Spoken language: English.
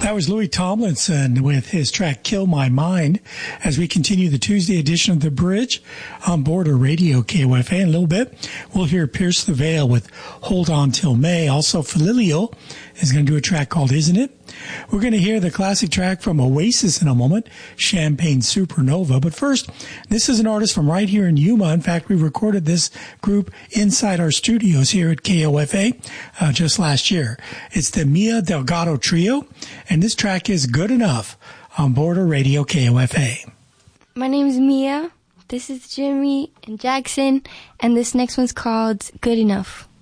That was Louis Tomlinson with his track Kill My Mind as we continue the Tuesday edition of The Bridge on Border Radio KOFA. In a little bit, we'll hear Pierce the Veil with Hold On Till May. Also, Falilio is going to do a track called Isn't It? We're going to hear the classic track from Oasis in a moment, Champagne Supernova. But first, this is an artist from right here in Yuma. In fact, we recorded this group inside our studios here at KOFA just last year. It's the Mia Delgado Trio, and this track is Good Enough on Border Radio KOFA. My name is Mia. This is Jimmy and Jackson, and this next one's called Good Enough.